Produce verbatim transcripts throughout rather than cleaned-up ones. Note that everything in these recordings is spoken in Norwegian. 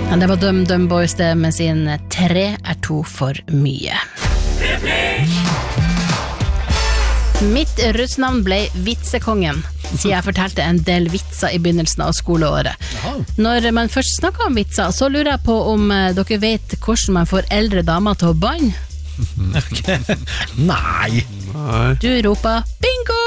Ja, det var Dum Dum Boys det med sin tre er to for mye. Mitt russnavn ble Vitsekongen, siden jeg fortalte en del vitser i begynnelsen av skoleåret. Aha. Når man først snakker om vitser, så lurer jeg på om dere vet hvordan man får eldre damer til å banne? Okay. Nei. Nei. Du roper bingo!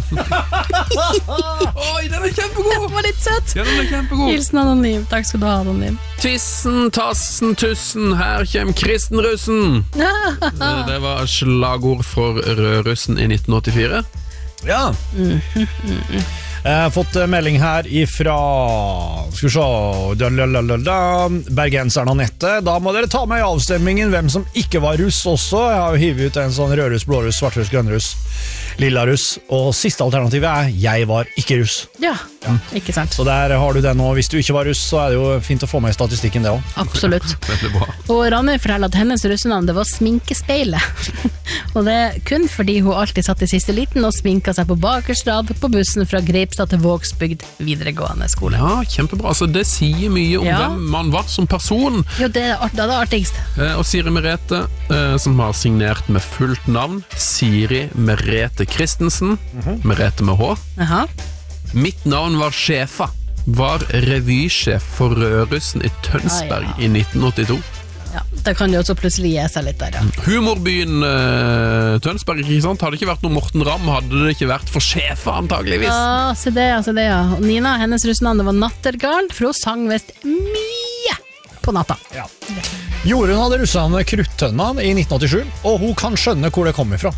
Oi, den er kjempegod! Den var litt søt. Ja, den er kjempegod. Hilsen anonym. Takk skal du ha, anonym. Tissen, tassen, tussen, her kjem kristenrussen. Det var slagord for rødrussen i nitten åttifire. Ja. Mm, mm, mm. Jeg har fått melding her ifra skal vi se Bergenseren Anette. Da må dere ta med i avstemmingen hvem som ikke var russ også. Jeg har jo hivet ut en sånn rødruss, blåruss, svartruss, grønnruss, lilla russ. Og siste alternativet er jeg var ikke russ. Ja, ja, ikke sant. Så der har du den, og hvis du ikke var russ, så er det jo fint å få med i statistikken det også. Absolutt. Og Ranne forteller at hennes russenavn det var Sminkespeilet. Og det er kun fordi hun alltid satt i siste liten og sminket seg på bakerstrad på bussen fra Greipstad til Vågsbygd videregående skole. Ja, kjempebra. Altså, det sier mye om ja. hvem man var som person. Jo, det er art- det er artigst. Eh, og Siri Merete, eh, som har signert med fullt navn, Siri Merete Christensen, mm-hmm. Merete med H. Aha. Mitt navn var Sjefa, var revysjef for Rødrussen i Tønsberg ah, ja. i nitten åttito. Ja, det kan jo også plutselig gi seg litt der, ja. Humorbyen uh, Tønsberg, ikke sant? Hadde det ikke vært noe Morten Ramm, hadde det ikke vært for Sjefa, antageligvis. Ja, se det, ja, se det, ja. Og Nina, hennes russenavn, det var Nattergarn, for hun sang vest mye på natta. Ja. Jorunn hadde russenavnet Kruttønna i nitten åttisju, og hun kan skjønne hvor det kommer fra.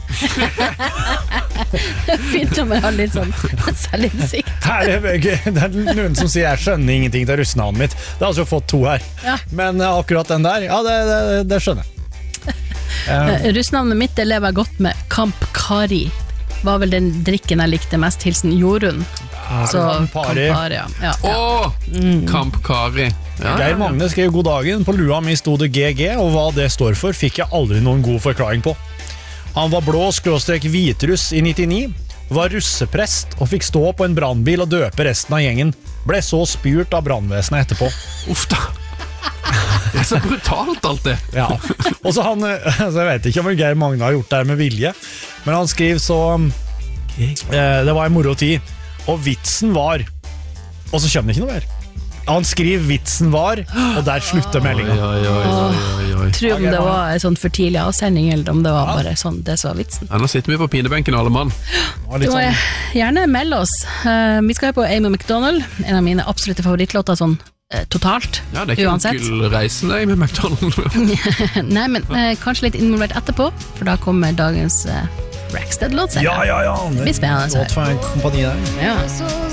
Fint om jeg har litt sånn selvinnsikt. Her er det er noen som sier jeg skjønner ingenting til russenavnet mitt. Det har altså fått to her. Ja. Men akkurat den der, ja, det, det, det skjønner jeg. uh, Russenavnet mitt det lever jeg godt med. Kamp Kari var vel den drikken jeg likte mest, hilsen Jorunn. Så Kampari, ja. Ja, ja. Åh, mm. Kamp Kari ja, Geir Magne skrev god dagen. På lua mi stod det G G, og hva det står for fikk jeg aldri noen god forklaring på. Han var blå skråstrek hvitruss i nittini, var russeprest og fikk stå på en brannbil og døpe resten av gjengen. Ble så spurt av brannvesenet etterpå. Uff da. Det er så brutalt alt det. Ja. Og så han, altså jeg vet ikke om Geir Magne har gjort det her med vilje, men han skriver så eh, det var en moro tid, og vitsen var, og så kommer det ikke noe mer. Han skriver vitsen var, og der slutter meldingen. Oi, oi, oi, oi, oi. Tror om det var en sånn for tidlig avsending, eller om det var bare sånn, det som var vitsen. Ja, nå sitter vi på pinebenken, alle mann. Du må gjerne melde oss. Uh, vi skal på Amy McDonald, en av mine absolutte favorittlåter sånn uh, totalt, uansett. Ja, det er ikke uansett. Noen gullreisen, Amy McDonald. Nei, men uh, kanskje litt involvert etterpå, for da kommer dagens uh, Rackstead-låt. Ja, ja, ja. Det blir spennende. Låt for en kompani der. Ja.